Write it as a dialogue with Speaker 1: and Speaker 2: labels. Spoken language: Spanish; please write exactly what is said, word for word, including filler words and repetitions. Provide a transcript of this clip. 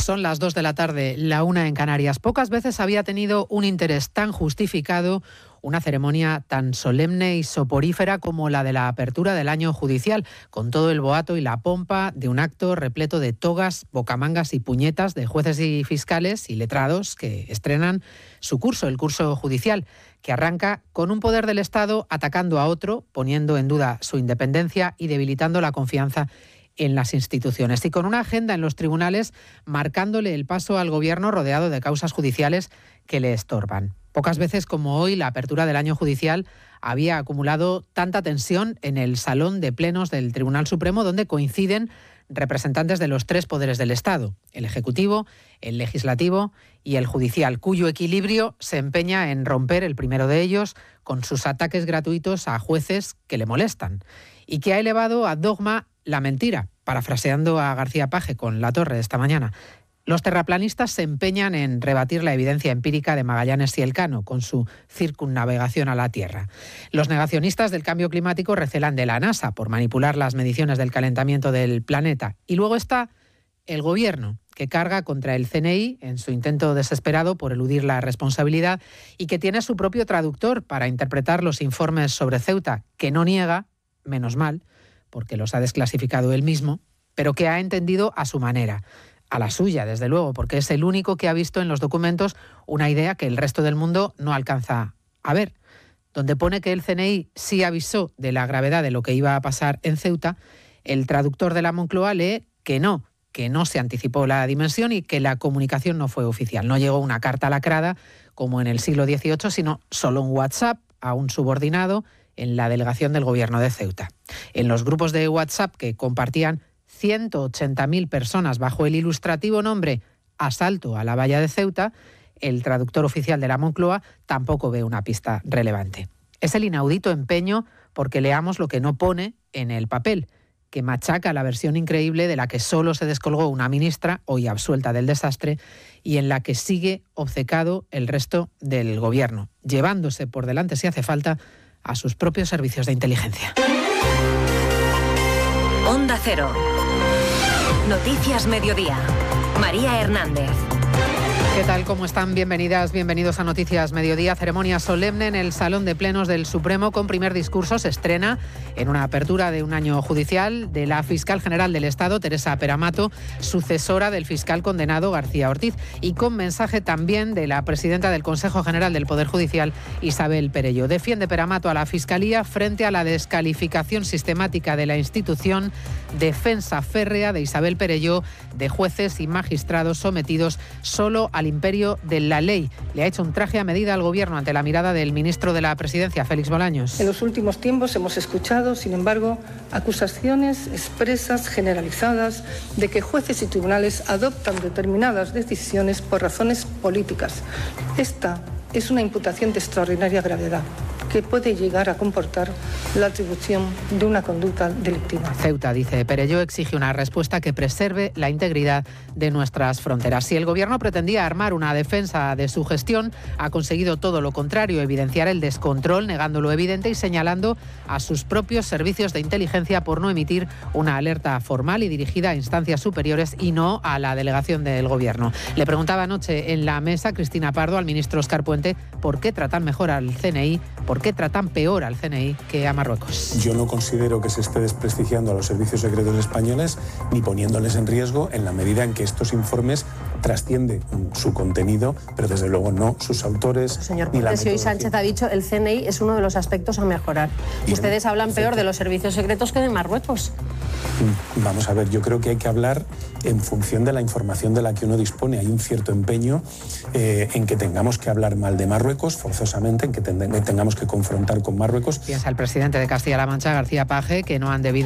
Speaker 1: Son las dos de la tarde, la una en Canarias. Pocas veces había tenido un interés tan justificado una ceremonia tan solemne y soporífera como la de la apertura del año judicial, con todo el boato y la pompa de un acto repleto de togas, bocamangas y puñetas de jueces y fiscales y letrados que estrenan su curso, el curso judicial, que arranca con un poder del Estado atacando a otro, poniendo en duda su independencia y debilitando la confianza en las instituciones, y con una agenda en los tribunales marcándole el paso al gobierno rodeado de causas judiciales que le estorban. Pocas veces como hoy la apertura del año judicial había acumulado tanta tensión en el salón de plenos del Tribunal Supremo, donde coinciden representantes de los tres poderes del Estado, el Ejecutivo, el Legislativo y el Judicial, cuyo equilibrio se empeña en romper el primero de ellos con sus ataques gratuitos a jueces que le molestan, y que ha elevado a dogma la mentira, parafraseando a García Paje con La Torre de esta mañana. Los terraplanistas se empeñan en rebatir la evidencia empírica de Magallanes y Elcano con su circunnavegación a la Tierra. Los negacionistas del cambio climático recelan de la NASA por manipular las mediciones del calentamiento del planeta. Y luego está el Gobierno, que carga contra el C N I en su intento desesperado por eludir la responsabilidad y que tiene su propio traductor para interpretar los informes sobre Ceuta, que no niega, menos mal, porque los ha desclasificado él mismo, pero que ha entendido a su manera. A la suya, desde luego, porque es el único que ha visto en los documentos una idea que el resto del mundo no alcanza a ver. Donde pone que el C N I sí avisó de la gravedad de lo que iba a pasar en Ceuta, el traductor de la Moncloa lee que no, que no se anticipó la dimensión y que la comunicación no fue oficial. No llegó una carta lacrada como en el siglo dieciocho, sino solo un WhatsApp a un subordinado en la delegación del gobierno de Ceuta. En los grupos de WhatsApp que compartían ciento ochenta mil personas bajo el ilustrativo nombre Asalto a la valla de Ceuta, el traductor oficial de la Moncloa tampoco ve una pista relevante. Es el inaudito empeño porque leamos lo que no pone en el papel, que machaca la versión increíble de la que solo se descolgó una ministra, hoy absuelta del desastre, y en la que sigue obcecado el resto del gobierno, llevándose por delante, si hace falta, a sus propios servicios de inteligencia.
Speaker 2: Onda Cero. Noticias Mediodía. María Hernández.
Speaker 1: ¿Qué tal? ¿Cómo están? Bienvenidas, bienvenidos a Noticias Mediodía. Ceremonia solemne en el Salón de Plenos del Supremo con primer discurso. Se estrena en una apertura de un año judicial de la fiscal general del Estado, Teresa Peramato, sucesora del fiscal condenado García Ortiz, y con mensaje también de la presidenta del Consejo General del Poder Judicial, Isabel Perelló. Defiende Peramato a la Fiscalía frente a la descalificación sistemática de la institución, defensa férrea de Isabel Perelló de jueces y magistrados sometidos solo a al imperio de la ley. Le ha hecho un traje a medida al gobierno ante la mirada del ministro de la Presidencia, Félix Bolaños.
Speaker 3: En los últimos tiempos hemos escuchado, sin embargo, acusaciones expresas, generalizadas, de que jueces y tribunales adoptan determinadas decisiones por razones políticas. Esta es una imputación de extraordinaria gravedad, que puede llegar a comportar la atribución de una conducta delictiva.
Speaker 1: Ceuta, dice Perelló, exige una respuesta que preserve la integridad de nuestras fronteras. Si el gobierno pretendía armar una defensa de su gestión, ha conseguido todo lo contrario, evidenciar el descontrol, negando lo evidente y señalando a sus propios servicios de inteligencia por no emitir una alerta formal y dirigida a instancias superiores y no a la delegación del gobierno. Le preguntaba anoche en la mesa Cristina Pardo al ministro Óscar Puente por qué tratan mejor al C N I, por qué tratan peor al C N I que a Marruecos.
Speaker 4: Yo no considero que se esté desprestigiando a los servicios secretos españoles ni poniéndoles en riesgo en la medida en que estos informes trasciende su contenido, pero desde luego no sus autores.
Speaker 5: Señor
Speaker 4: ni la
Speaker 5: Puente, si hoy Sánchez ha dicho el C N I es uno de los aspectos a mejorar. Y Ustedes hablan perfecto. peor de los servicios secretos que de Marruecos.
Speaker 4: Vamos a ver, yo creo que hay que hablar en función de la información de la que uno dispone. Hay un cierto empeño eh, en que tengamos que hablar mal de Marruecos, forzosamente, en que tengamos que confrontar con Marruecos.
Speaker 1: Piensa el presidente de Castilla-La Mancha, García Paje, que no han debido